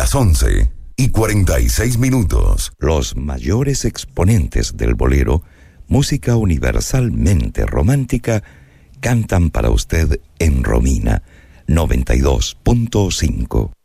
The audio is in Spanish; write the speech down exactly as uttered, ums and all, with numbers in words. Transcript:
las once y cuarenta y seis minutos. Los mayores exponentes del bolero, música universalmente romántica, cantan para usted en Romina noventa y dos punto cinco.